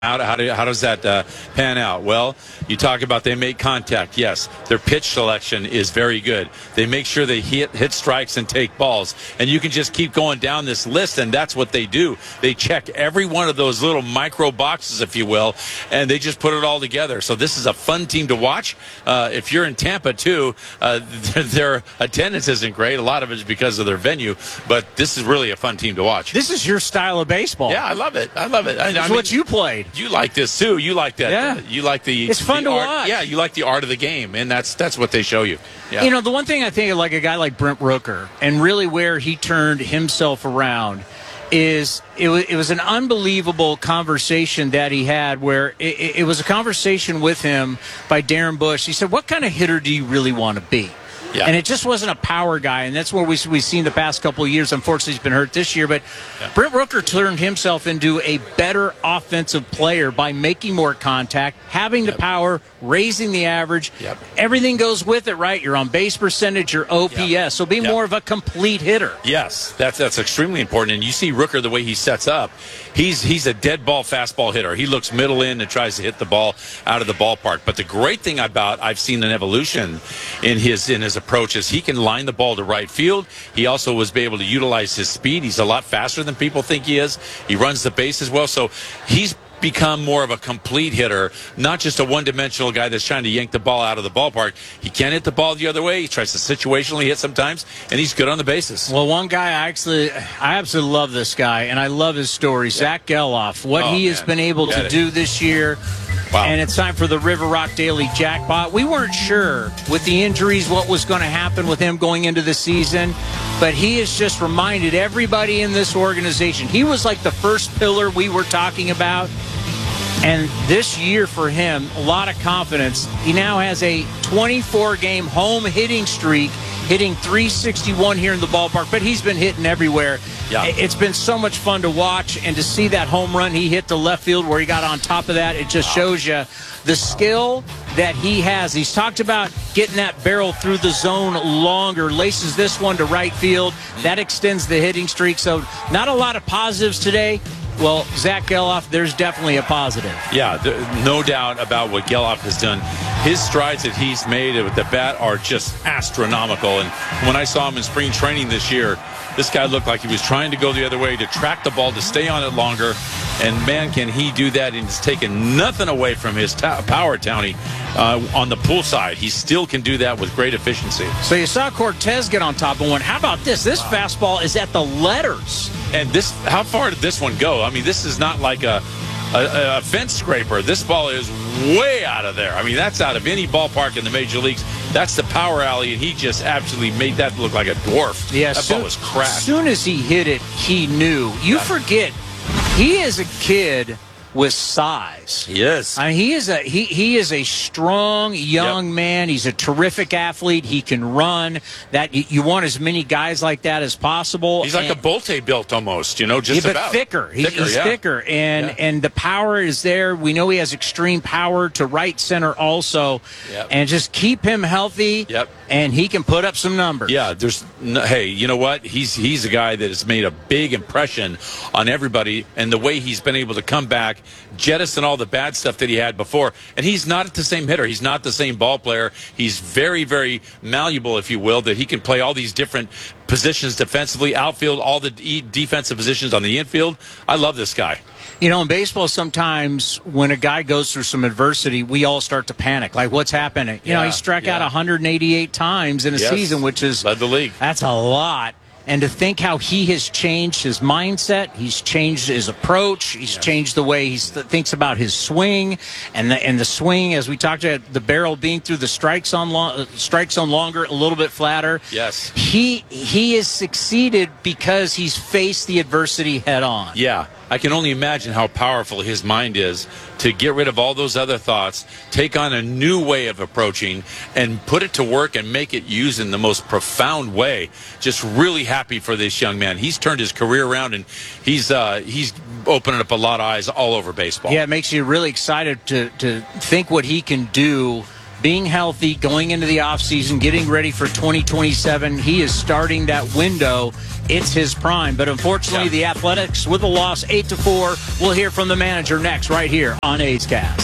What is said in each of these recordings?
How does that pan out? Well, you talk about they make contact. Yes, their pitch selection is very good. They make sure they hit strikes and take balls. And you can just keep going down this list, and that's what they do. They check every one of those little micro boxes, if you will, and they just put it all together. So this is a fun team to watch. If you're in Tampa, too, their attendance isn't great. A lot of it is because of their venue, but this is really a fun team to watch. This is your style of baseball. Yeah, I love it. It's what you played. You like this too. You like that. Yeah. You like the. It's fun to art. watch. Yeah, you like the art of the game, and that's what they show you. Yeah. You know, the one thing I think of, like a guy like Brent Rooker, and really where he turned himself around, is it was an unbelievable conversation that he had where it was a conversation with him by Darren Bush. He said, "What kind of hitter do you really want to be?" Yeah. And it just wasn't a power guy, and that's where we've seen the past couple of years. Unfortunately, he's been hurt this year, but Brent Rooker turned himself into a better offensive player by making more contact, having the power, raising the average. Everything goes with it, right? Your on-base percentage, your OPS, so be more of a complete hitter. Yes, that's extremely important. And you see Rooker, the way he sets up, he's a dead ball fastball hitter. He looks middle in and tries to hit the ball out of the ballpark. But the great thing about I've seen an evolution in his approach is he can line the ball to right field. He also was able to utilize his speed. He's a lot faster than people think he is. He runs the base as well. So he's become more of a complete hitter, not just a one-dimensional guy that's trying to yank the ball out of the ballpark. He can hit the ball the other way. He tries to situationally hit sometimes, and he's good on the bases. Well, one guy I absolutely love this guy, and I love his story, Zach Geloff. What he has been able to do this year. Wow. And it's time for the River Rock Daily Jackpot. We weren't sure with the injuries what was going to happen with him going into the season, but he has just reminded everybody in this organization. He was like the first pillar we were talking about. And this year for him, a lot of confidence. He now has a 24-game home hitting streak, hitting .361 here in the ballpark, but he's been hitting everywhere. Yeah. It's been so much fun to watch, and to see that home run he hit to left field where he got on top of that, it just shows you the skill that he has. He's talked about getting that barrel through the zone longer, laces this one to right field. That extends the hitting streak, so not a lot of positives today. Well, Zach Geloff, there's definitely a positive. Yeah, no doubt about what Geloff has done. His strides that he's made with the bat are just astronomical. And when I saw him in spring training this year, this guy looked like he was trying to go the other way, to track the ball, to stay on it longer. And, man, can he do that. And he's taken nothing away from his power, Townie, on the pull side. He still can do that with great efficiency. So you saw Cortez get on top of one. How about this? This fastball is at the letters. And this, how far did this one go? I mean, this is not like a fence scraper. This ball is way out of there. I mean, that's out of any ballpark in the major leagues. That's the power alley, and he just absolutely made that look like a dwarf. Yeah, that ball was crashed. As soon as he hit it, he knew. You forget, he is a kid with size. Yes. I mean, he is a strong young man. He's a terrific athlete. He can run. That you want as many guys like that as possible. He's like a Bolte built almost, just but about. thicker. He's thicker, and the power is there. We know he has extreme power to right center also, and just keep him healthy. And he can put up some numbers. Yeah, hey, you know what? He's a guy that has made a big impression on everybody, and the way he's been able to come back, jettison all the bad stuff that he had before. And he's not the same hitter. He's not the same ball player. He's very, very malleable, if you will, that he can play all these different positions defensively, outfield, all the defensive positions on the infield. I love this guy. You know, in baseball, sometimes when a guy goes through some adversity, we all start to panic. Like, what's happening? You know, he struck out 188 times in a season, which is led the league. That's a lot. And to think how he has changed his mindset, he's changed his approach, he's changed the way he thinks about his swing, and the swing, as we talked about, the barrel being through the strike zone longer, a little bit flatter. Yes. He has succeeded because he's faced the adversity head on. Yeah. I can only imagine how powerful his mind is to get rid of all those other thoughts, take on a new way of approaching, and put it to work and make it used in the most profound way. Just really happy for this young man. He's turned his career around, and he's opening up a lot of eyes all over baseball. Yeah, it makes you really excited to think what he can do being healthy, going into the offseason, getting ready for 2027. He is starting that window. It's his prime. But unfortunately, the Athletics with a loss 8-4. We'll hear from the manager next right here on A's Cast.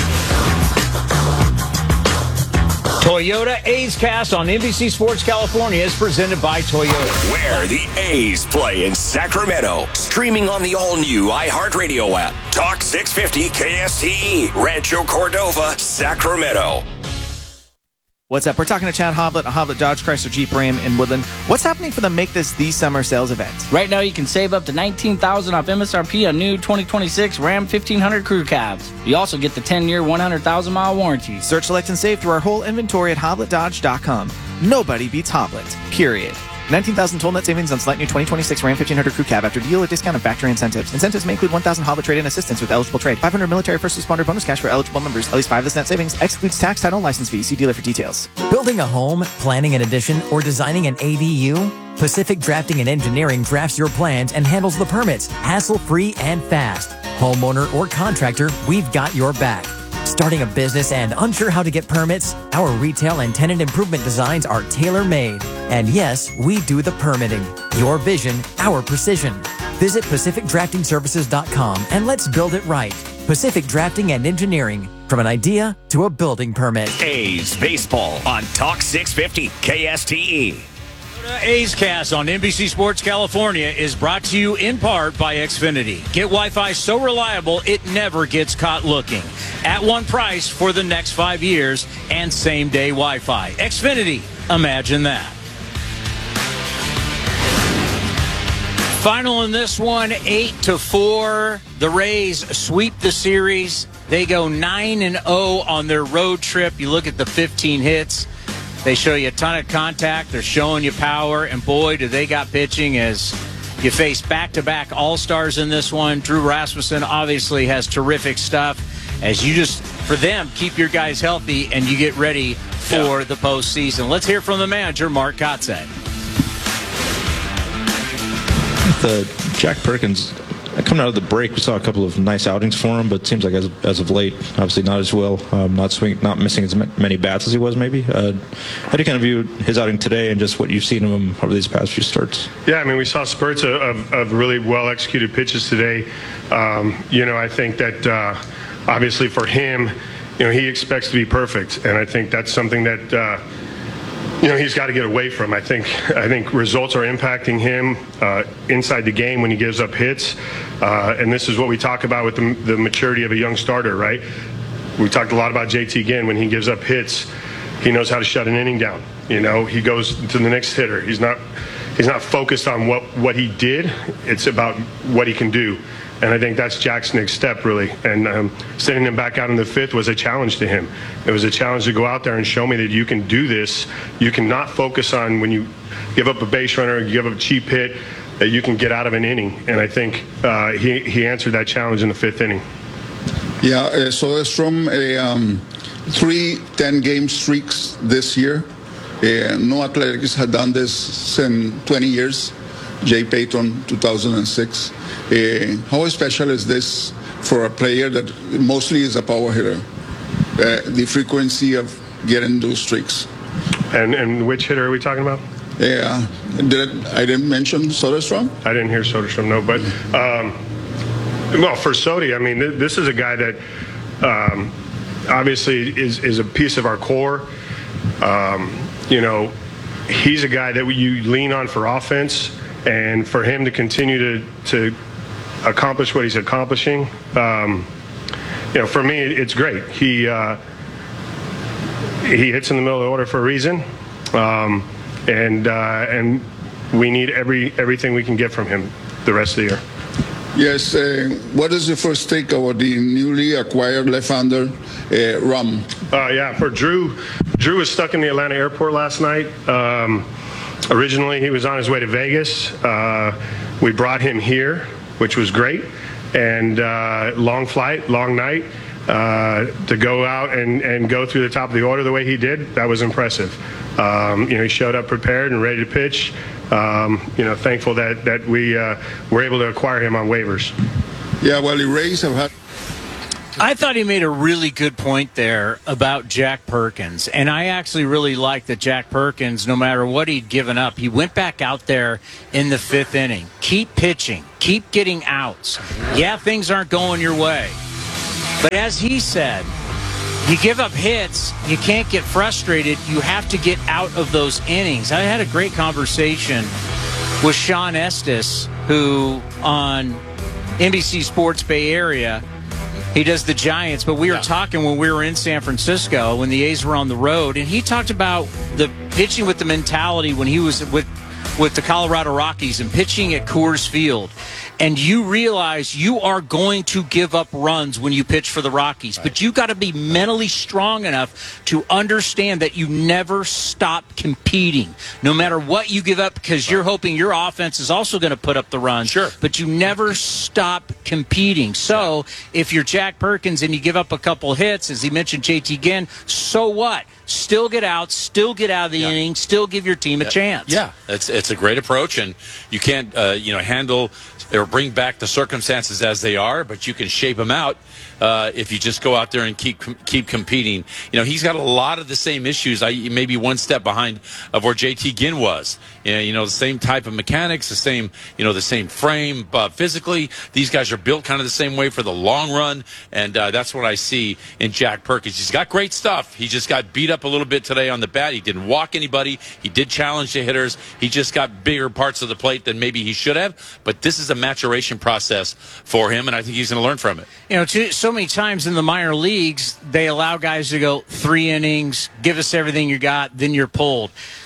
Toyota A's Cast on NBC Sports California is presented by Toyota. Where the A's play in Sacramento. Streaming on the all-new iHeartRadio app. Talk 650 KSTE. Rancho Cordova, Sacramento. What's up? We're talking to Chad Hoblet, Hoblet Dodge Chrysler Jeep Ram in Woodland. What's happening for the Make This the Summer sales event? Right now, you can save up to $19,000 off MSRP on new 2026 Ram 1500 crew cabs. You also get the 10-year, 100,000-mile warranty. Search, select, and save through our whole inventory at HobletDodge.com. Nobody beats Hoblet, period. 19,000 total net savings on select new 2026 Ram 1500 crew cab after deal or discount and factory incentives. Incentives may include 1,000 Hoblet trade-in assistance with eligible trade. 500 military first responder bonus cash for eligible members. At least 5 of this net savings excludes tax, title, and license fees. See dealer for details. Building a home, planning an addition, or designing an ADU? Pacific Drafting and Engineering drafts your plans and handles the permits, hassle-free and fast. Homeowner or contractor, we've got your back. Starting a business and unsure how to get permits? Our retail and tenant improvement designs are tailor-made. And yes, we do the permitting. Your vision, our precision. Visit PacificDraftingServices.com and let's build it right. Pacific Drafting and Engineering. From an idea to a building permit. A's Baseball on Talk 650 KSTE. A's Cast on NBC Sports California is brought to you in part by Xfinity. Get Wi-Fi so reliable it never gets caught looking. At one price for the next 5 years and same-day Wi-Fi. Xfinity, imagine that. Final in this one, 8-4. The Rays sweep the series. They go 9-0 on their road trip. You look at the 15 hits. They show you a ton of contact. They're showing you power. And, boy, do they got pitching as you face back-to-back all-stars in this one. Drew Rasmussen obviously has terrific stuff. As you just, for them, keep your guys healthy and you get ready for the postseason. Let's hear from the manager, Mark Kotsay. Jack Perkins, coming out of the break, we saw a couple of nice outings for him, but it seems like as of late, obviously not as well, not missing as many bats as he was maybe. How do you kind of view his outing today and just what you've seen of him over these past few starts? Yeah, I mean, we saw spurts of really well-executed pitches today. I think that obviously for him, he expects to be perfect, and I think that's something that he's got to get away from. I think results are impacting him inside the game when he gives up hits, and this is what we talk about with the maturity of a young starter, right? We talked a lot about JT Ginn. When he gives up hits, he knows how to shut an inning down. He goes to the next hitter. He's not focused on what he did. It's about what he can do. And I think that's Jack's next step, really. And sending him back out in the fifth was a challenge to him. It was a challenge to go out there and show me that you can do this. You cannot focus on when you give up a base runner, you give up a cheap hit, that you can get out of an inning. And I think he answered that challenge in the fifth inning. Yeah, Soderstrom, 3 10-game streaks this year. No Athletics had done this in 20 years. Jay Payton, 2006. How special is this for a player that mostly is a power hitter? The frequency of getting those streaks. And which hitter are we talking about? Yeah, I didn't mention Soderstrom? I didn't hear Soderstrom, no. But, well, for Sodi, I mean, this is a guy that obviously is a piece of our core. He's a guy that you lean on for offense. And for him to continue to accomplish what he's accomplishing, for me, it's great. He hits in the middle of the order for a reason, and we need everything we can get from him the rest of the year. Yes. What is your first take about the newly acquired left-hander, Rum? Yeah, for Drew was stuck in the Atlanta airport last night. Originally, he was on his way to Vegas. We brought him here, which was great. And long flight, long night. To go out and go through the top of the order the way he did, that was impressive. He showed up prepared and ready to pitch. Thankful that we were able to acquire him on waivers. Yeah, well, the Rays have had... I thought he made a really good point there about Jack Perkins. And I actually really like that Jack Perkins, no matter what he'd given up, he went back out there in the 5th inning. Keep pitching. Keep getting outs. Yeah, things aren't going your way. But as he said, you give up hits, you can't get frustrated. You have to get out of those innings. I had a great conversation with Sean Estes, who on NBC Sports Bay Area, he does the Giants, but we were talking when we were in San Francisco when the A's were on the road, and he talked about the pitching with the mentality when he was with the Colorado Rockies and pitching at Coors Field. And you realize you are going to give up runs when you pitch for the Rockies. Right. But you got to be mentally strong enough to understand that you never stop competing, no matter what you give up, because you're hoping your offense is also going to put up the runs. Sure. But you never stop competing. So if you're Jack Perkins and you give up a couple hits, as he mentioned JT Ginn, so what? Still get out, still get out of the inning, still give your team a chance. Yeah, it's a great approach, and you can't handle or bring back the circumstances as they are, but you can shape them out if you just go out there and keep competing. He's got a lot of the same issues, maybe one step behind of where JT Ginn was. The same type of mechanics, the same frame, but physically these guys are built kind of the same way for the long run, and that's what I see in Jack Perkins. He's got great stuff. He just got beat up a little bit today on the bat. He didn't walk anybody. He did challenge the hitters. He just got bigger parts of the plate than maybe he should have, but this is a maturation process for him, and I think he's going to learn from it. So many times in the minor leagues, they allow guys to go 3 innings, give us everything you got, then you're pulled.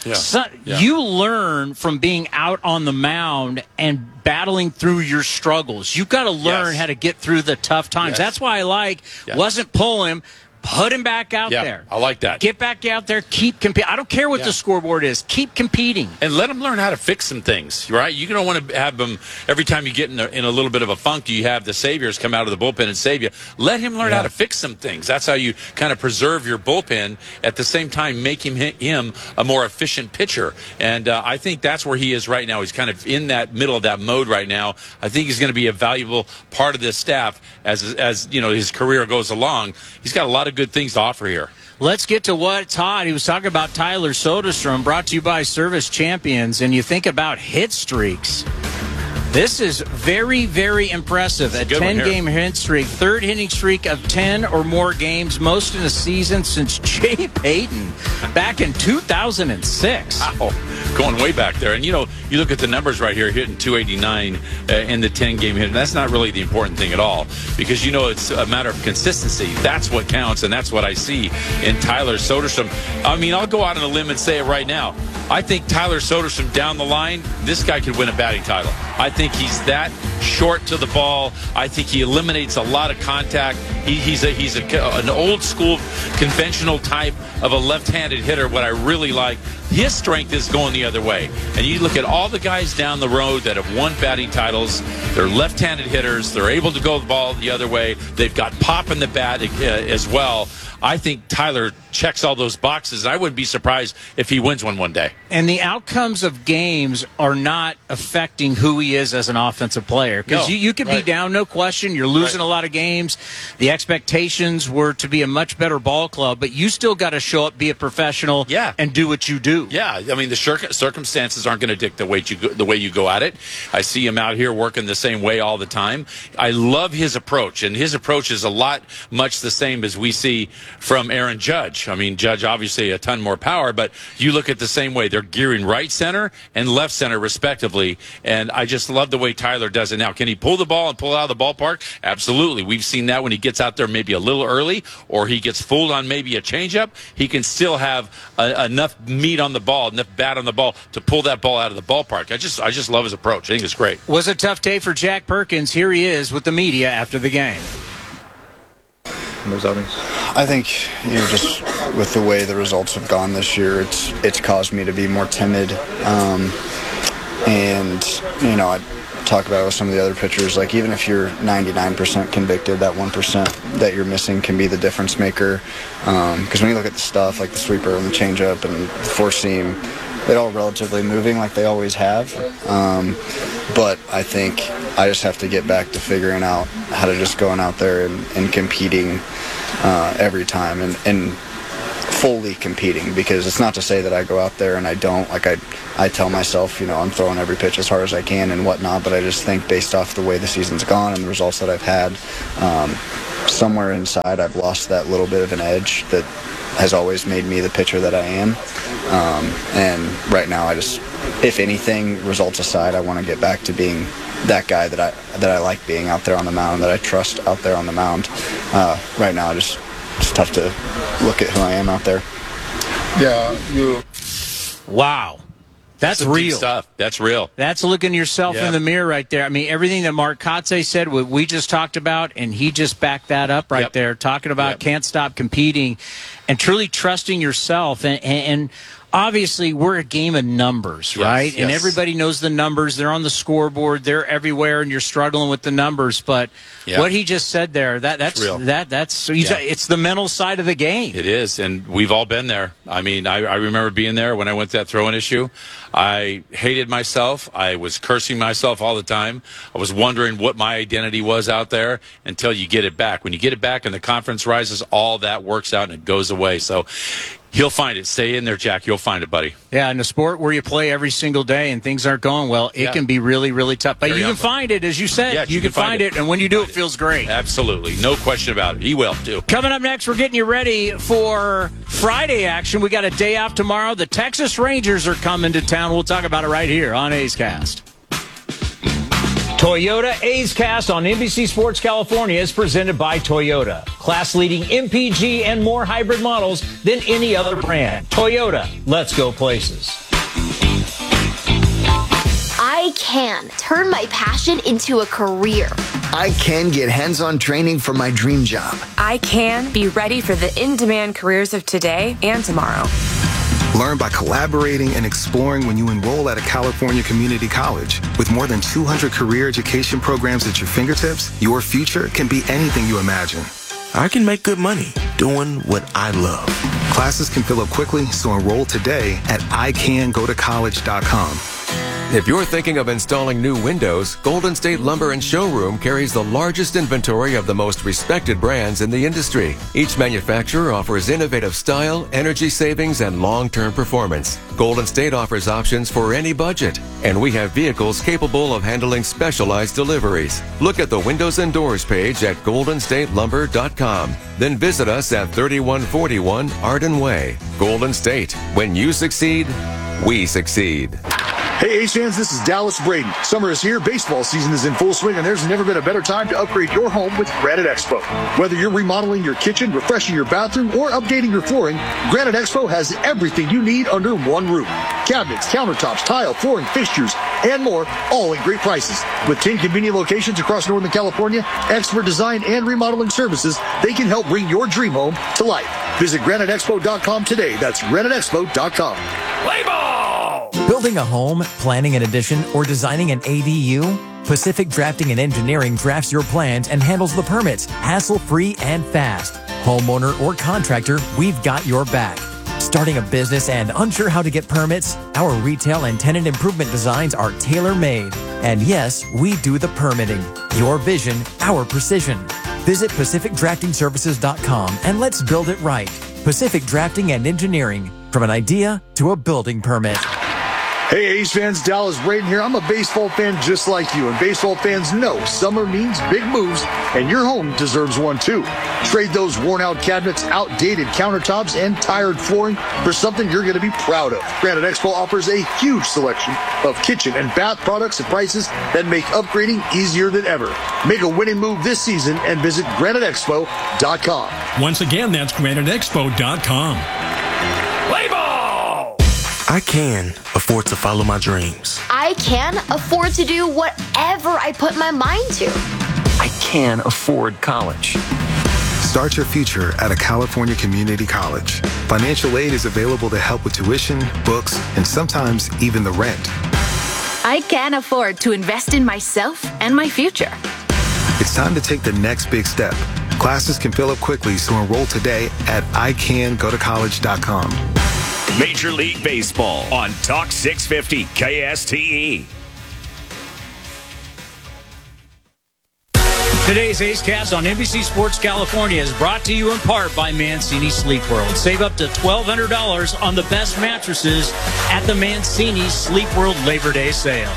You learn from being out on the mound and battling through your struggles. You've got to learn how to get through the tough times. That's why I wasn't pull him. Put him back out there. I like that. Get back out there. Keep competing. I don't care what the scoreboard is. Keep competing. And let him learn how to fix some things, right? You don't want to have him, every time you get in a little bit of a funk, you have the saviors come out of the bullpen and save you. Let him learn how to fix some things. That's how you kind of preserve your bullpen, at the same time make him a more efficient pitcher. And I think that's where he is right now. He's kind of in that middle of that mode right now. I think he's going to be a valuable part of this staff as his career goes along. He's got a lot of good things to offer here. Let's get to what Todd, he was talking about Tyler Soderstrom, brought to you by Service Champions, and you think about hit streaks. This is very, very impressive. A 10-game hit streak, 3rd hitting streak of 10 or more games, most in a season since Jay Payton back in 2006. Wow, going way back there. And, you look at the numbers right here, hitting 289 in the 10-game hit, and that's not really the important thing at all, because, it's a matter of consistency. That's what counts, and that's what I see in Tyler Soderstrom. I mean, I'll go out on a limb and say it right now. I think Tyler Soderstrom down the line, this guy could win a batting title. I think he's that short to the ball. I think he eliminates a lot of contact. He's an old school conventional type of a left-handed hitter. What I really like, his strength is going the other way. And you look at all the guys down the road that have won batting titles. They're left-handed hitters. They're able to go the ball the other way. They've got pop in the bat as well. I think Tyler checks all those boxes. I wouldn't be surprised if he wins one day. And the outcomes of games are not affecting who he is as an offensive player. Because you could be down, no question. You're losing a lot of games. The expectations were to be a much better ball club, but you still got to show up, be a professional, and do what you do. Yeah, I mean, the circumstances aren't going to dictate the way you go at it. I see him out here working the same way all the time. I love his approach, and his approach is much the same as we see from Aaron Judge. I mean, Judge obviously a ton more power, but you look at the same way. They're gearing right center and left center respectively, and I just love the way Tyler does it now. Can he pull the ball and pull it out of the ballpark? Absolutely. We've seen that when he gets out there maybe a little early, or he gets fooled on maybe a changeup. He can still have enough meat on the ball, enough bat on the ball to pull that ball out of the ballpark. I just love his approach. I think it's great. Was a tough day for Jack Perkins. Here he is with the media after the game. Those outings? I think, just with the way the results have gone this year, it's caused me to be more timid. I talk about it with some of the other pitchers. Like, even if you're 99% convicted, that 1% that you're missing can be the difference maker. Because when you look at the stuff like the sweeper and the changeup and the four seam, relatively moving like they always have. But I think I just have to get back to figuring out how to just going out there and competing every time and fully competing, because it's not to say that I go out there and I don't. Like I tell myself, I'm throwing every pitch as hard as I can and whatnot, but I just think based off the way the season's gone and the results that I've had, somewhere inside I've lost that little bit of an edge that has always made me the pitcher that I am. And right now I just, if anything, results aside, I want to get back to being that guy that I like being out there on the mound, that I trust out there on the mound. Right now it's tough to look at who I am out there. Yeah, Wow. That's Some deep real stuff. That's real. That's looking yourself in the mirror right there. I mean, everything that Mark Kotsay said, what we just talked about, and he just backed that up right there, talking about can't stop competing and truly trusting yourself. And obviously, we're a game of numbers, right? Yes. And everybody knows the numbers. They're on the scoreboard. They're everywhere, and you're struggling with the numbers. But what he just said there, that's real. It's the mental side of the game. It is, and we've all been there. I mean, I remember being there when I went to that throwing issue. I hated myself. I was cursing myself all the time. I was wondering what my identity was out there until you get it back. When you get it back and the confidence rises, all that works out and it goes away. So he'll find it. Stay in there, Jack. You'll find it, buddy. Yeah, in a sport where you play every single day and things aren't going well, it can be really, really tough. But you can find it, as you said. Yes, you can find it, and when you do, it feels great. Absolutely. No question about it. He will, too. Coming up next, we're getting you ready for Friday action. We got a day off tomorrow. The Texas Rangers are coming to town. We'll talk about it right here on A's Cast. Toyota A's Cast on NBC Sports California is presented by Toyota. Class-leading MPG and more hybrid models than any other brand. Toyota, let's go places. I can turn my passion into a career. I can get hands-on training for my dream job. I can be ready for the in-demand careers of today and tomorrow. Learn by collaborating and exploring when you enroll at a California community college. With more than 200 career education programs at your fingertips, your future can be anything you imagine. I can make good money doing what I love. Classes can fill up quickly, so enroll today at icangotocollege.com. If you're thinking of installing new windows, Golden State Lumber and Showroom carries the largest inventory of the most respected brands in the industry. Each manufacturer offers innovative style, energy savings, and long-term performance. Golden State offers options for any budget, and we have vehicles capable of handling specialized deliveries. Look at the Windows and Doors page at goldenstatelumber.com. Then visit us at 3141 Arden Way. Golden State. When you succeed, we succeed. Hey, A's fans, this is Dallas Braden. Summer is here, baseball season is in full swing, and there's never been a better time to upgrade your home with Granite Expo. Whether you're remodeling your kitchen, refreshing your bathroom, or updating your flooring, Granite Expo has everything you need under one roof. Cabinets, countertops, tile, flooring, fixtures, and more, all at great prices. With 10 convenient locations across Northern California, expert design and remodeling services, they can help bring your dream home to life. Visit GraniteExpo.com today. That's GraniteExpo.com. Play ball! Building a home, planning an addition, or designing an ADU? Pacific Drafting and Engineering drafts your plans and handles the permits, hassle-free and fast. Homeowner or contractor, we've got your back. Starting a business and unsure how to get permits? Our retail and tenant improvement designs are tailor-made. And yes, we do the permitting. Your vision, our precision. Visit PacificDraftingServices.com and let's build it right. Pacific Drafting and Engineering. From an idea to a building permit. Hey, A's fans, Dallas Braden here. I'm a baseball fan just like you, and baseball fans know summer means big moves, and your home deserves one too. Trade those worn-out cabinets, outdated countertops, and tired flooring for something you're going to be proud of. Granite Expo offers a huge selection of kitchen and bath products at prices that make upgrading easier than ever. Make a winning move this season and visit GraniteExpo.com. Once again, that's GraniteExpo.com. Play ball! I can afford to follow my dreams. I can afford to do whatever I put my mind to. I can afford college. Start your future at a California community college. Financial aid is available to help with tuition, books, and sometimes even the rent. I can afford to invest in myself and my future. It's time to take the next big step. Classes can fill up quickly, so enroll today at icangotocollege.com. Major League Baseball on Talk 650 KSTE. Today's A's Cast on NBC Sports California is brought to you in part by Mancini Sleep World. Save up to $1,200 on the best mattresses at the Mancini Sleep World Labor Day sale.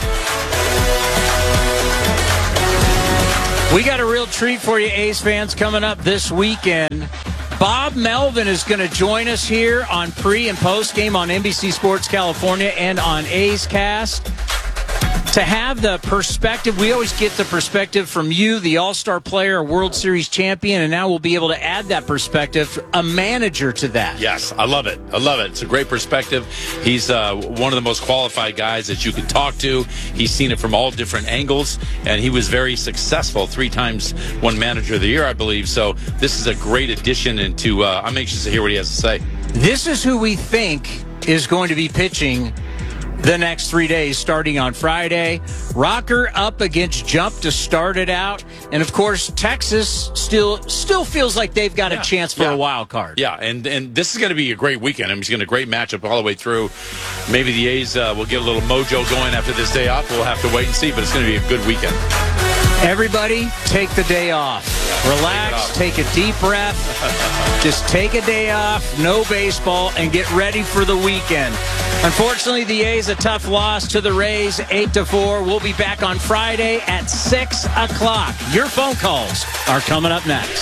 We got a real treat for you, A's fans, coming up this weekend. Bob Melvin is going to join us here on pre- and post-game on NBC Sports California and on A's Cast. To have the perspective, we always get the perspective from you, the All-Star player, World Series champion, and now we'll be able to add that perspective, a manager to that. Yes, I love it. It's a great perspective. He's one of the most qualified guys that you can talk to. He's seen it from all different angles, and he was very successful, 3 times won Manager of the Year, I believe. So this is a great addition into, I'm anxious to hear what he has to say. This is who we think is going to be pitching the next 3 days, starting on Friday. Rocker up against Jump to start it out. And, of course, Texas still feels like they've got a chance for a wild card. Yeah, and this is going to be a great weekend. I mean, it's going to be a great matchup all the way through. Maybe the A's will get a little mojo going after this day off. We'll have to wait and see, but it's going to be a good weekend. Everybody, take the day off. Relax, take a deep breath. Just take a day off, no baseball, and get ready for the weekend. Unfortunately, the A's a tough loss to the Rays, 8-4. We'll be back on Friday at 6 o'clock. Your phone calls are coming up next.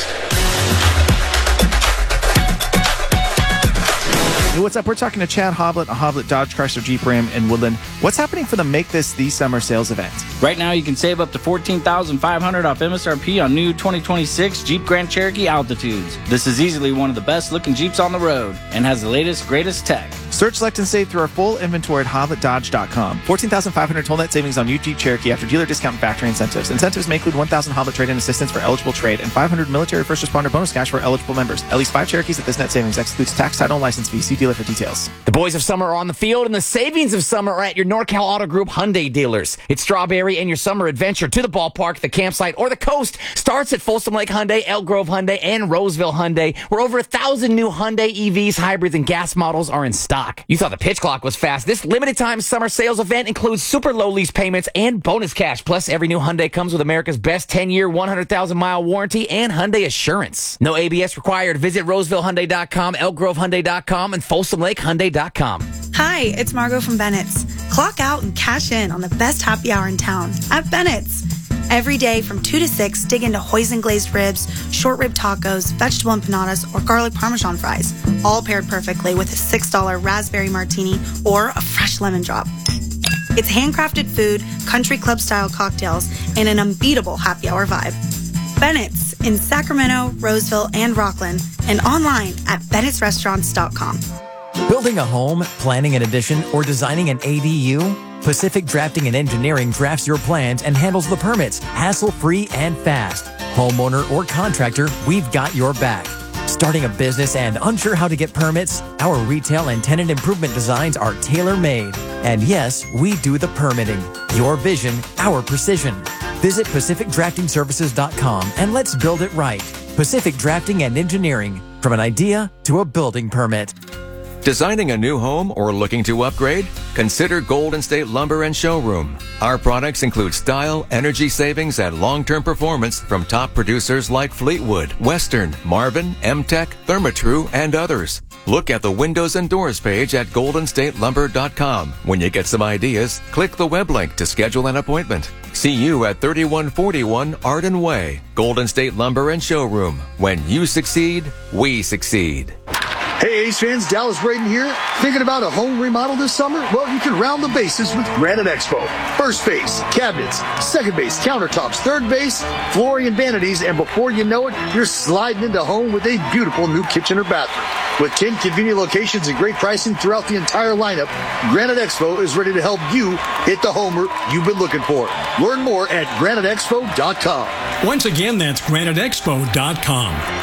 Hey, what's up? We're talking to Chad Hoblet, a Hoblet Dodge Chrysler Jeep Ram in Woodland. What's happening for the Make This the Summer sales event? Right now, you can save up to $14,500 off MSRP on new 2026 Jeep Grand Cherokee Altitudes. This is easily one of the best-looking Jeeps on the road and has the latest, greatest tech. Search, select, and save through our full inventory at HobletDodge.com. $14,500 total net savings on new Jeep Cherokee after dealer discount and factory incentives. Incentives may include $1,000 Hoblet trade-in assistance for eligible trade and $500 military first responder bonus cash for eligible members. At least 5 Cherokees at this net savings. Excludes tax, title, and license fees. See dealer for details. The boys of summer are on the field, and the savings of summer are at your NorCal Auto Group Hyundai dealers. It's Strawberry and your summer adventure to the ballpark, the campsite, or the coast starts at Folsom Lake Hyundai, Elk Grove Hyundai, and Roseville Hyundai, where over 1,000 new Hyundai EVs, hybrids, and gas models are in stock. You thought the pitch clock was fast. This limited-time summer sales event includes super low lease payments and bonus cash. Plus, every new Hyundai comes with America's best 10-year, 100,000-mile warranty and Hyundai Assurance. No ABS required. Visit RosevilleHyundai.com, ElkGroveHyundai.com, and FolsomLakeHyundai.com. Hi, it's Margot from Bennett's. Clock out and cash in on the best happy hour in town at Bennett's. Every day from 2 to 6, dig into hoisin glazed ribs, short rib tacos, vegetable empanadas, or garlic parmesan fries, all paired perfectly with a $6 raspberry martini or a fresh lemon drop. It's handcrafted food, country club style cocktails, and an unbeatable happy hour vibe. Bennett's in Sacramento, Roseville, and Rockland, and online at bennettsrestaurants.com. Building a home, planning an addition, or designing an ADU? Pacific Drafting and Engineering drafts your plans and handles the permits, hassle-free and fast. Homeowner or contractor, we've got your back. Starting a business and unsure how to get permits? Our retail and tenant improvement designs are tailor-made. And yes, we do the permitting. Your vision, our precision. Visit PacificDraftingServices.com and let's build it right. Pacific Drafting and Engineering, from an idea to a building permit. Designing a new home or looking to upgrade? Consider Golden State Lumber and Showroom. Our products include style, energy savings, and long-term performance from top producers like Fleetwood, Western, Marvin, M-Tech, Therma-Tru, and others. Look at the windows and doors page at goldenstatelumber.com. When you get some ideas, click the web link to schedule an appointment. See you at 3141 Arden Way. Golden State Lumber and Showroom. When you succeed, we succeed. Hey, A's fans, Dallas Braden here. Thinking about a home remodel this summer? Well, you can round the bases with Granite Expo. First base, cabinets. Second base, countertops. Third base, flooring and vanities. And before you know it, you're sliding into home with a beautiful new kitchen or bathroom. With 10 convenient locations and great pricing throughout the entire lineup, Granite Expo is ready to help you hit the homer you've been looking for. Learn more at GraniteExpo.com. Once again, that's GraniteExpo.com.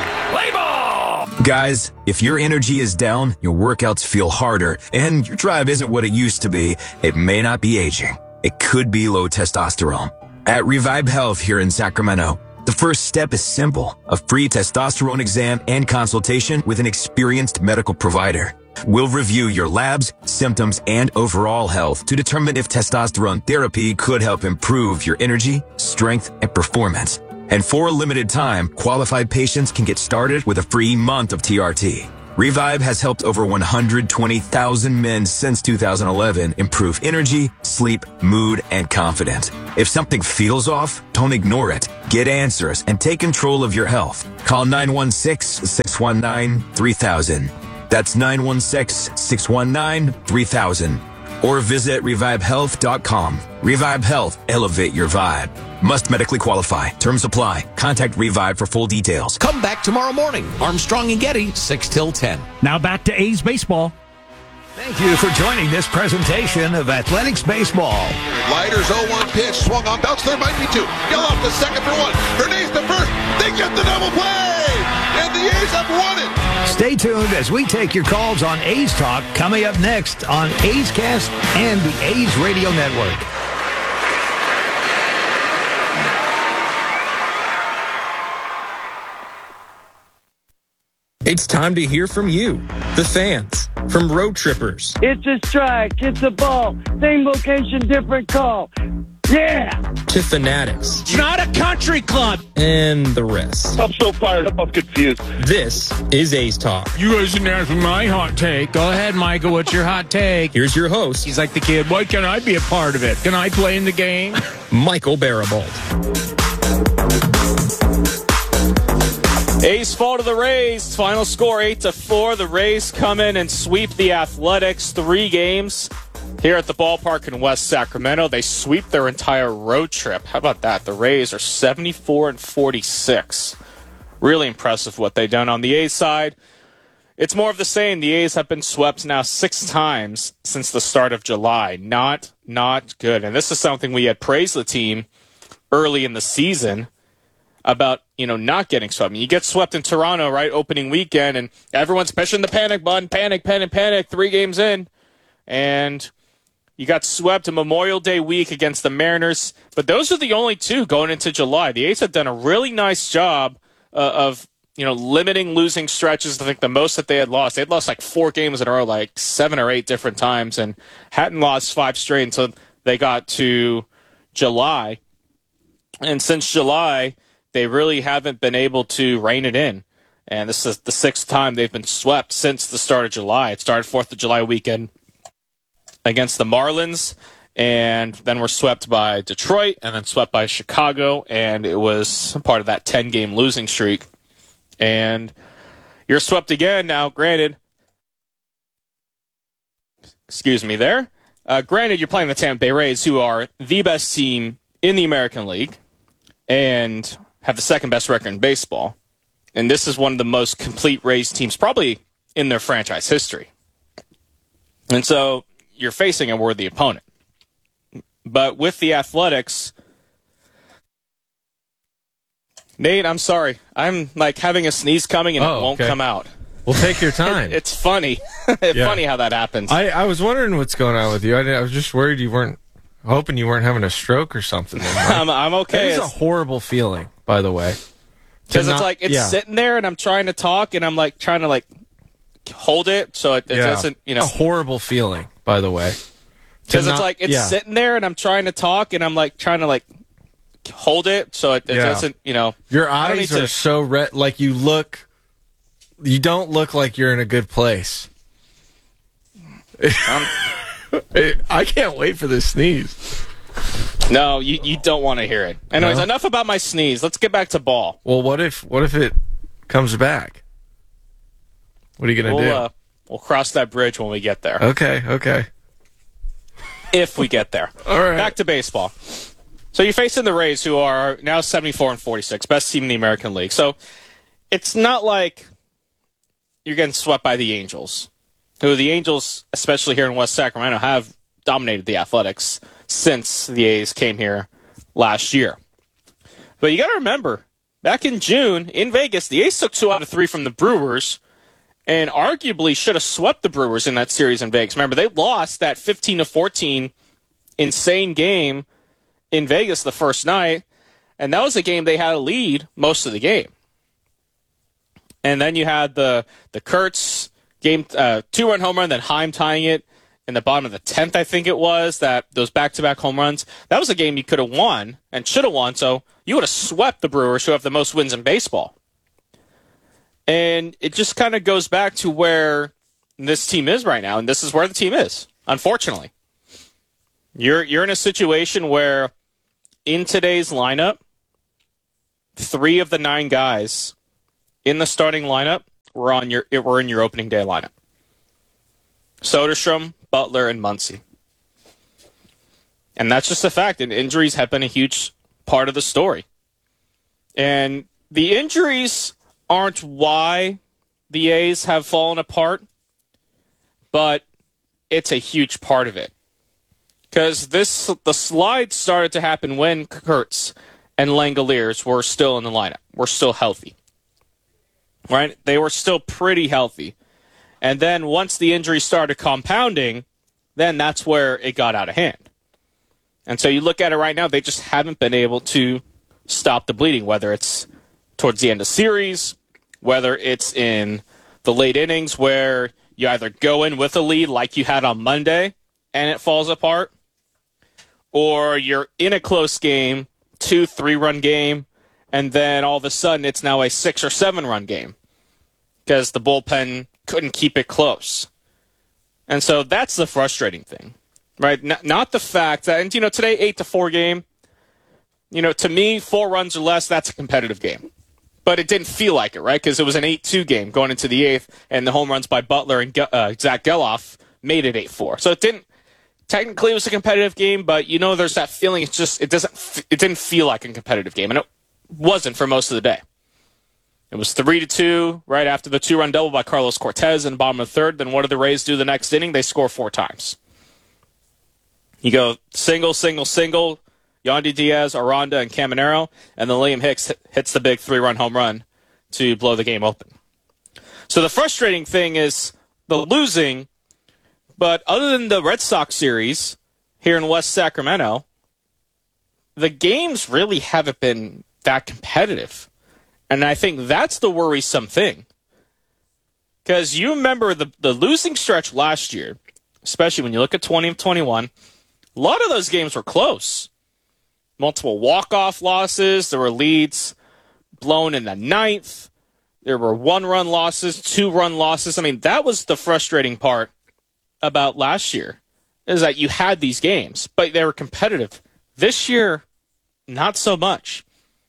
Guys, if your energy is down, your workouts feel harder, and your drive isn't what it used to be, it may not be aging. It could be low testosterone. At Revive Health here in Sacramento, the first step is simple: a free testosterone exam and consultation with an experienced medical provider. We'll review your labs, symptoms, and overall health to determine if testosterone therapy could help improve your energy, strength, and performance. And for a limited time, qualified patients can get started with a free month of TRT. Revive has helped over 120,000 men since 2011 improve energy, sleep, mood, and confidence. If something feels off, don't ignore it. Get answers and take control of your health. Call 916-619-3000. That's 916-619-3000. Or visit revivehealth.com. Revive Health. Elevate your vibe. Must medically qualify. Terms apply. Contact Revive for full details. Come back tomorrow morning. Armstrong and Getty, 6 till 10. Now back to A's baseball. Thank you for joining this presentation of Athletics Baseball. Leiter's 0-1 pitch, swung on, bounce, there might be two. Geloff to second for one. Hernandez to first. They get the double play! And the A's have won it! Stay tuned as we take your calls on A's Talk, coming up next on A's Cast and the A's Radio Network. It's time to hear from you, the fans, from road trippers. It's a strike, it's a ball, same location, different call. Yeah! To fanatics. It's not a country club. And the rest. I'm so fired up, I'm confused. This is A's Talk. You guys didn't ask for my hot take. Go ahead, Michael. What's your hot take? Here's your host. He's like the kid. Why can't I be a part of it? Can I play in the game? Michael Barabalt. A's fall to the Rays. Final score 8-4. The Rays come in and sweep the Athletics 3 games here at the ballpark in West Sacramento. They sweep their entire road trip. How about that? The Rays are 74-46. Really impressive what they've done on the A's side. It's more of the same. The A's have been swept now 6 times since the start of July. Not good. And this is something we had praised the team early in the season about, not getting swept. I mean, you get swept in Toronto, right, opening weekend, and everyone's pushing the panic button, panic, 3 games in, and you got swept in Memorial Day week against the Mariners. But those are the only 2 going into July. The A's have done a really nice job of, limiting losing stretches. I think the most that they had lost, they'd lost like 4 games in a row, like 7 or 8 different times, and hadn't lost 5 straight until they got to July. And since July, they really haven't been able to rein it in. And this is the 6th time they've been swept since the start of July. It started 4th of July weekend against the Marlins, and then were swept by Detroit, and then swept by Chicago, and it was part of that 10-game losing streak. And you're swept again now, granted. Excuse me there. Granted, you're playing the Tampa Bay Rays, who are the best team in the American League, and have the 2nd best record in baseball. And this is one of the most complete Rays teams probably in their franchise history. And so you're facing a worthy opponent. But with the Athletics, Nate, I'm sorry. I'm like having a sneeze coming and it won't come out. Well, take your time. It's funny. It's funny how that happens. I was wondering what's going on with you. I was just worried you weren't, hoping you weren't having a stroke or something. I'm okay. It's a horrible feeling, by the way. Because it's like, it's sitting there and I'm trying to talk and I'm like trying to like hold it so it doesn't, A horrible feeling, by the way. Because it's like, it's sitting there and I'm trying to talk and I'm like trying to like hold it so it doesn't, Your eyes are so red, like you don't look like you're in a good place. I can't wait for this sneeze. No, you don't want to hear it. Anyways, enough about my sneeze. Let's get back to ball. Well, what if it comes back? What are you going to do? We'll cross that bridge when we get there. Okay. If we get there. All right. Back to baseball. So you're facing the Rays, who are now 74-46, best team in the American League. So it's not like you're getting swept by the Angels, who the Angels, especially here in West Sacramento, have dominated the Athletics since the A's came here last year. But you got to remember, back in June in Vegas, the A's took 2 out of 3 from the Brewers and arguably should have swept the Brewers in that series in Vegas. Remember, they lost that 15-14 insane game in Vegas the first night, and that was a game they had a lead most of the game. And then you had the Kurtz 2-run home run, then Heim tying it in the bottom of the 10th, I think it was, that those back-to-back home runs. That was a game you could have won and should have won, so you would have swept the Brewers, who have the most wins in baseball. And it just kind of goes back to where this team is right now, and this is where the team is, unfortunately. You're in a situation where in today's lineup, 3 of the 9 guys in the starting lineup were in your opening day lineup. Soderstrom, Butler, and Muncy. And that's just a fact, and injuries have been a huge part of the story. And the injuries aren't why the A's have fallen apart, but it's a huge part of it. Because the slide started to happen when Kurtz and Langoliers were still in the lineup, were still healthy. Right? They were still pretty healthy. And then once the injury started compounding, then that's where it got out of hand. And so you look at it right now, they just haven't been able to stop the bleeding, whether it's towards the end of series, whether it's in the late innings where you either go in with a lead like you had on Monday and it falls apart, or you're in a close game, 2-3-run game, and then all of a sudden it's now a 6 or 7-run game because the bullpen couldn't keep it close. And so that's the frustrating thing, right? Not the fact that, and today 8-4 game, to me, 4 runs or less, that's a competitive game. But it didn't feel like it, right? Because it was an 8-2 game going into the 8th, and the home runs by Butler and Zach Geloff made it 8-4. So it didn't. Technically, it was a competitive game, but there's that feeling. It's just it didn't feel like a competitive game, and it wasn't for most of the day. It was 3-2 right after the 2-run double by Carlos Cortez in the bottom of the 3rd. Then what do the Rays do the next inning? They score 4 times. You go single, single, single. Yandy Diaz, Aranda, and Caminero, and then Liam Hicks hits the big 3-run home run to blow the game open. So the frustrating thing is the losing, but other than the Red Sox series here in West Sacramento, the games really haven't been that competitive. And I think that's the worrisome thing. Because you remember the losing stretch last year, especially when you look at 20 of 21, a lot of those games were close. Multiple walk-off losses. There were leads blown in the 9th. There were 1-run losses, 2-run losses. I mean, that was the frustrating part about last year, is that you had these games, but they were competitive. This year, not so much.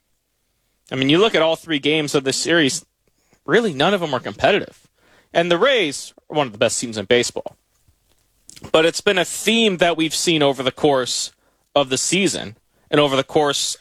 I mean, you look at all 3 games of this series, really none of them are competitive. And the Rays are one of the best teams in baseball. But it's been a theme that we've seen over the course of the season. And over the course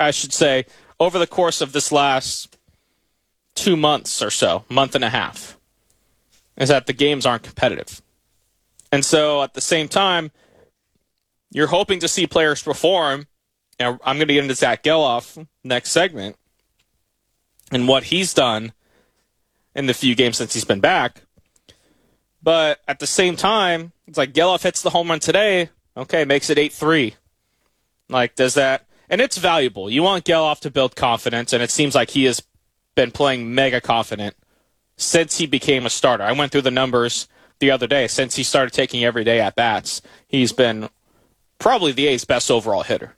of this last 2 months or so, month and a half, is that the games aren't competitive. And so at the same time, you're hoping to see players perform. And I'm going to get into Zach Geloff next segment and what he's done in the few games since he's been back. But at the same time, it's like Geloff hits the home run today. Okay, makes it 8-3. Like, does that... And it's valuable. You want Geloff to build confidence, and it seems like he has been playing mega confident since he became a starter. I went through the numbers the other day. Since he started taking everyday at-bats, he's been probably the A's best overall hitter.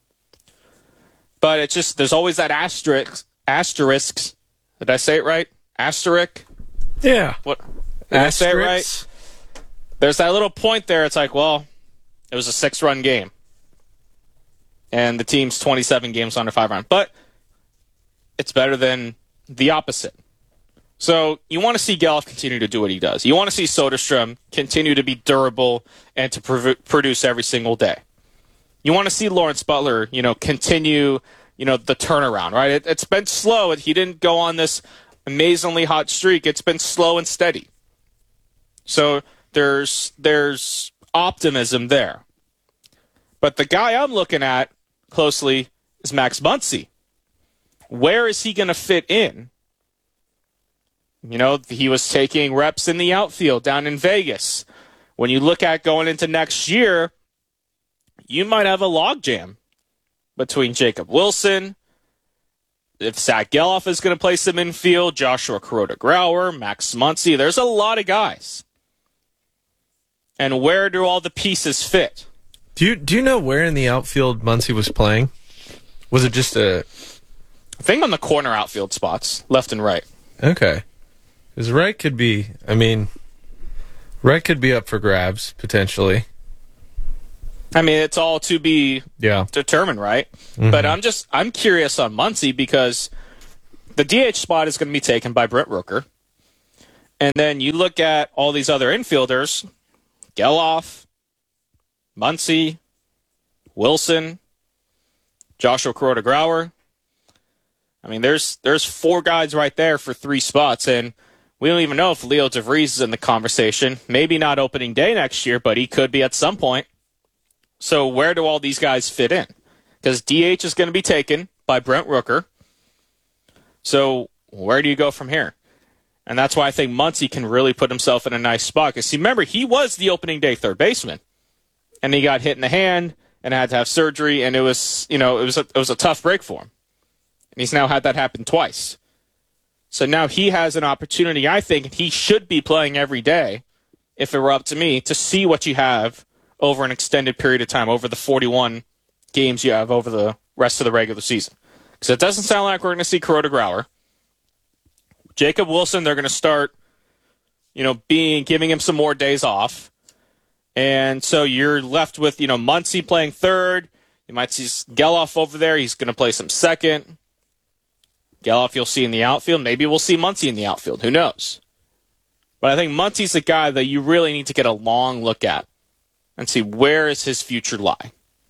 But it's just, there's always that asterisk. Did I say it right? Asterisk? Yeah. What? Did I say it right? There's that little point there. It's like, well, it was a 6-run game. And the team's 27 games under 5 runs. But it's better than the opposite. So you want to see Geloff continue to do what he does. You want to see Soderstrom continue to be durable and to produce every single day. You want to see Lawrence Butler, continue, the turnaround, right? It's been slow. He didn't go on this amazingly hot streak. It's been slow and steady. So there's optimism there. But the guy I'm looking at closely is Max Muncy. Where is he going to fit in? He was taking reps in the outfield down in Vegas. When you look at going into next year, you might have a logjam between Jacob Wilson, if Zach Geloff is going to play some infield, Joshua Kuroda-Grauer, Max Muncy. There's a lot of guys. And where do all the pieces fit? Do you know where in the outfield Muncy was playing? Was it just I think on the corner outfield spots, left and right. Okay. Because right could be up for grabs, potentially. I mean, it's all to be determined, right? Mm-hmm. But I'm curious on Muncy because the DH spot is going to be taken by Brent Rooker. And then you look at all these other infielders, Geloff, Muncy, Wilson, Joshua Kuroda-Grauer. I mean, there's 4 guys right there for 3 spots, and we don't even know if Leo DeVries is in the conversation. Maybe not opening day next year, but he could be at some point. So where do all these guys fit in? Because DH is going to be taken by Brent Rooker. So where do you go from here? And that's why I think Muncy can really put himself in a nice spot. Because remember, he was the opening day third baseman, and he got hit in the hand and had to have surgery, and it was a tough break for him. And he's now had that happen twice. So now he has an opportunity, I think, and he should be playing every day, if it were up to me, to see what you have over an extended period of time, over the 41 games you have over the rest of the regular season. Because it doesn't sound like we're going to see Kuroda-Grauer. Jacob Wilson, they're going to start, giving him some more days off. And so you're left with, Muncy playing third. You might see Geloff over there. He's going to play some second. Geloff you'll see in the outfield. Maybe we'll see Muncy in the outfield. Who knows? But I think Muncy's the guy that you really need to get a long look at and see where is his future lie.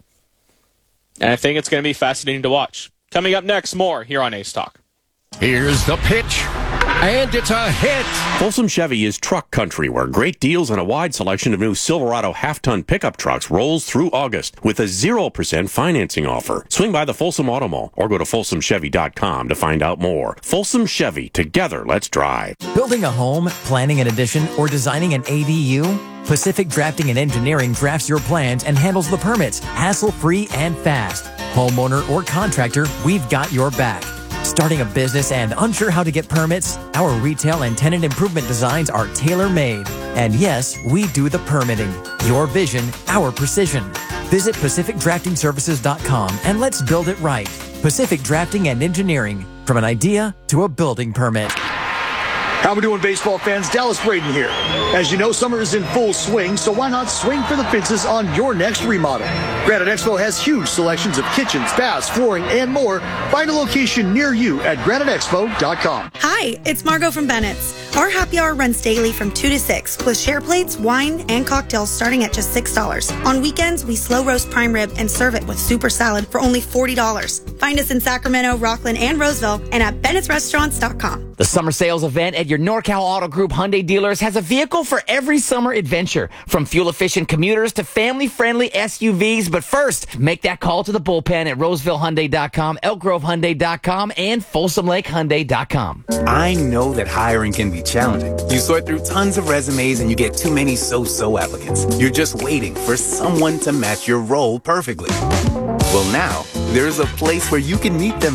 And I think it's going to be fascinating to watch. Coming up next, more here on Ace Talk. Here's the pitch, and it's a hit. Folsom Chevy is truck country, where great deals and a wide selection of new Silverado half-ton pickup trucks rolls through August with a 0% financing offer. Swing by the Folsom Auto Mall or go to folsomchevy.com to find out more. Folsom Chevy, together, let's drive. Building a home, planning an addition, or designing an ADU? Pacific Drafting and Engineering drafts your plans and handles the permits, hassle-free and fast. Homeowner or contractor, we've got your back. Starting a business and unsure how to get permits? Our retail and tenant improvement designs are tailor-made. And yes, we do the permitting. Your vision, our precision. Visit PacificDraftingServices.com and let's build it right. Pacific Drafting and Engineering. From an idea to a building permit. How we doing, baseball fans? Dallas Braden here. As you know, summer is in full swing, so why not swing for the fences on your next remodel? Granite Expo has huge selections of kitchens, baths, flooring, and more. Find a location near you at graniteexpo.com. Hi, it's Margot from Bennett's. Our happy hour runs daily from 2 to 6 with share plates, wine, and cocktails starting at just $6. On weekends, we slow roast prime rib and serve it with super salad for only $40. Find us in Sacramento, Rockland, and Roseville and at bennettsrestaurants.com. The summer sales event at your NorCal Auto Group Hyundai dealers has a vehicle for every summer adventure, from fuel-efficient commuters to family-friendly SUVs. But first, make that call to the bullpen at RosevilleHyundai.com, ElkGroveHyundai.com, and FolsomLakeHyundai.com. I know that hiring can be challenging. You sort through tons of resumes and you get too many so-so applicants. You're just waiting for someone to match your role perfectly. Well, now, there's a place where you can meet them